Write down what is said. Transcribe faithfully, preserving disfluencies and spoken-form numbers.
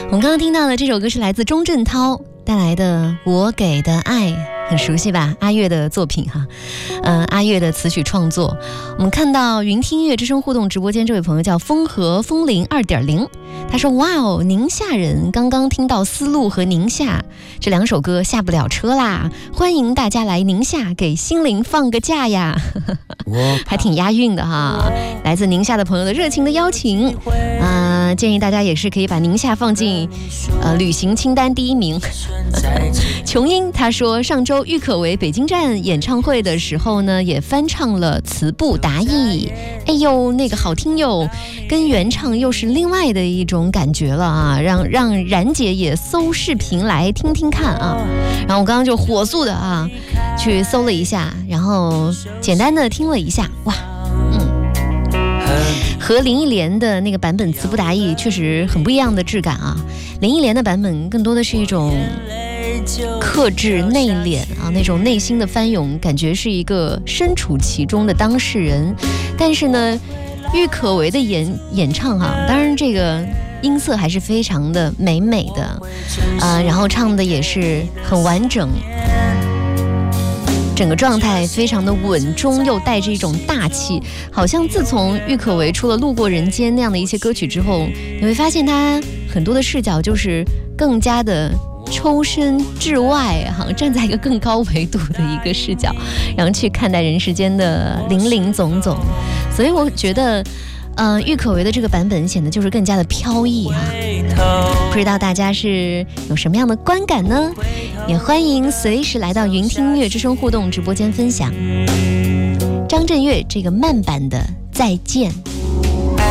我们刚刚听到的这首歌是来自钟镇涛带来的《我给的爱》，很熟悉吧？阿月的作品哈，嗯、呃，阿月的词曲创作。我们看到云听乐之声互动直播间这位朋友叫风和风铃 二点零， 他说：哇哦，宁夏人，刚刚听到丝路和宁夏这两首歌下不了车啦，欢迎大家来宁夏给心灵放个假呀。还挺押韵的哈，来自宁夏的朋友的热情的邀请，呃，建议大家也是可以把宁夏放进呃旅行清单第一名。琼英他说，上周郁可唯北京站演唱会的时候呢，也翻唱了词不达意，哎呦那个好听哟，跟原唱又是另外的一种感觉了啊，让让然姐也搜视频来听听看啊。然后我刚刚就火速的啊去搜了一下，然后简单的听了一下，哇，嗯，和林忆莲的那个版本词不达意确实很不一样的质感啊。林忆莲的版本更多的是一种克制内敛啊，那种内心的翻涌，感觉是一个身处其中的当事人。但是呢，郁可唯的演演唱哈，当然这个音色还是非常的美美的，呃，然后唱的也是很完整，整个状态非常的稳中又带着一种大气，好像自从郁可唯出了《路过人间》那样的一些歌曲之后，你会发现他很多的视角就是更加的抽身至外，好像站在一个更高维度的一个视角，然后去看待人世间的林林总总。所以我觉得呃，郁可唯的这个版本显得就是更加的飘逸啊，不知道大家是有什么样的观感呢？也欢迎随时来到云听乐之声互动直播间分享张震岳这个慢版的再见。